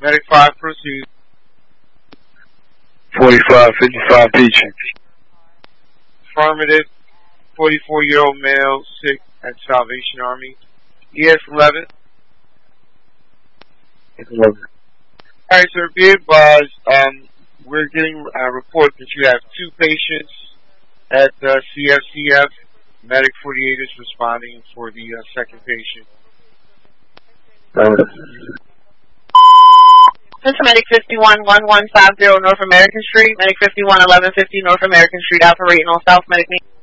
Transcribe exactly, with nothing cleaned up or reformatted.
Medic five, proceed. forty-five fifty-five Peachtree. Affirmative. forty-four-year-old male, sick at Salvation Army. E S eleven. eleven. Alright, sir, be advised, um, we're getting a report that you have two patients at uh, C F C F. Medic forty-eight is responding for the uh, second patient. This is Medic fifty-one one one five zero North American Street, Medic fifty-one eleven fifty North American Street, operating on South Medic.